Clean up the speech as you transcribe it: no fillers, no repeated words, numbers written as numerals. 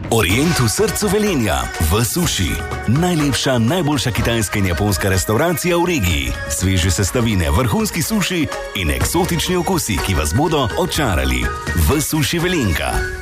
Orient v srcu Velenja, v Suši. Najlepša, najboljša kitajska in japonska restauracija v regiji. Sveže sestavine, vrhunski suši in eksotični okusi, ki vas bodo očarali. V Suši Velenka.